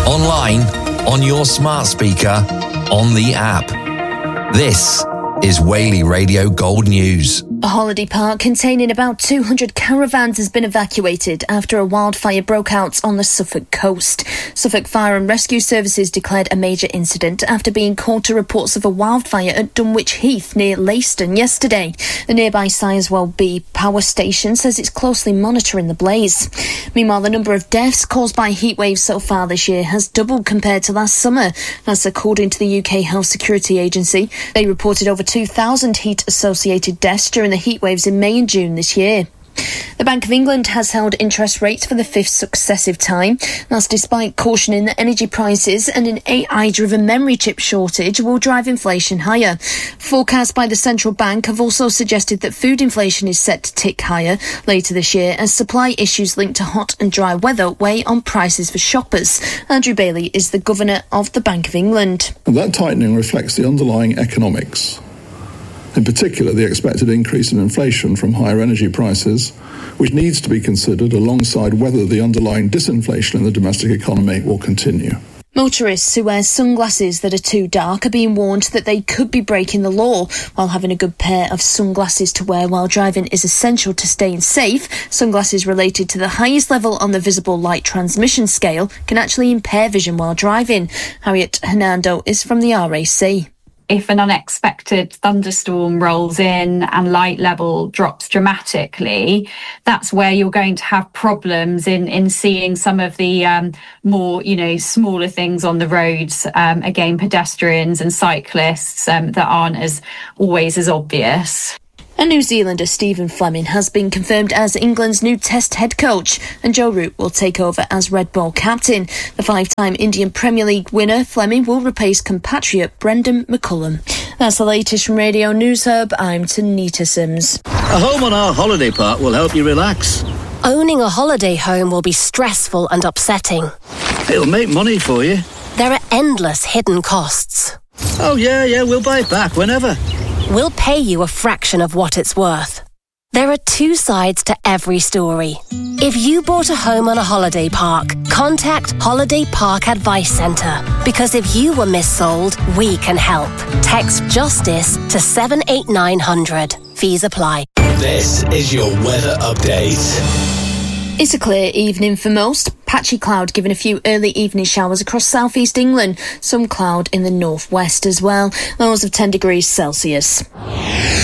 online, on your smart speaker, on the app. This is Whaley Radio Gold News. A holiday park containing about 200 caravans has been evacuated after a wildfire broke out on the Suffolk coast. Suffolk Fire and Rescue Services declared a major incident after being called to reports of a wildfire at Dunwich Heath near Leiston yesterday. The nearby Sizewell B power station says it's closely monitoring the blaze. Meanwhile, the number of deaths caused by heatwaves so far this year has doubled compared to last summer. That's according to the UK Health Security Agency. They reported over 2,000 heat-associated deaths during the heatwaves in May and June this year. The Bank of England has held interest rates for the fifth successive time. That's despite cautioning that energy prices and an AI-driven memory chip shortage will drive inflation higher. Forecasts by the central bank have also suggested that food inflation is set to tick higher later this year as supply issues linked to hot and dry weather weigh on prices for shoppers. Andrew Bailey is the Governor of the Bank of England. And that tightening reflects the underlying economics. In particular, the expected increase in inflation from higher energy prices, which needs to be considered alongside whether the underlying disinflation in the domestic economy will continue. Motorists who wear sunglasses that are too dark are being warned that they could be breaking the law. While having a good pair of sunglasses to wear while driving is essential to staying safe, sunglasses related to the highest level on the visible light transmission scale can actually impair vision while driving. Harriet Hernando is from the RAC. If an unexpected thunderstorm rolls in and light level drops dramatically, that's where you're going to have problems in seeing some of the more, smaller things on the roads. Again, pedestrians and cyclists that aren't always as obvious. And New Zealander Stephen Fleming has been confirmed as England's new Test head coach, and Joe Root will take over as Red Ball captain. The five-time Indian Premier League winner, Fleming, will replace compatriot Brendan McCullum. That's the latest from Radio News Hub. I'm Tanita Sims. A home on our holiday park will help you relax. Owning a holiday home will be stressful and upsetting. It'll make money for you. There are endless hidden costs. Oh, yeah, we'll buy it back whenever. We'll pay you a fraction of what it's worth. There are two sides to every story. If you bought a home on a holiday park, contact Holiday Park Advice Centre. Because if you were missold, we can help. Text JUSTICE to 78900. Fees apply. This is your weather update. It's a clear evening for most. Patchy cloud giving a few early evening showers across southeast England. Some cloud in the northwest as well. Lows of 10 degrees Celsius.